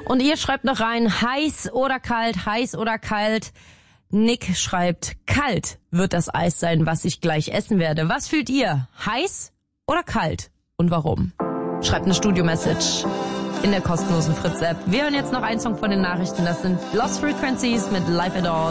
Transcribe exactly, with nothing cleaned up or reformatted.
Und ihr schreibt noch rein, heiß oder kalt, heiß oder kalt. Nick schreibt, kalt wird das Eis sein, was ich gleich essen werde. Was fühlt ihr? Heiß oder kalt? Und warum? Schreibt eine Studio-Message in der kostenlosen Fritz-App. Wir hören jetzt noch einen Song von den Nachrichten. Das sind Lost Frequencies mit Life at All.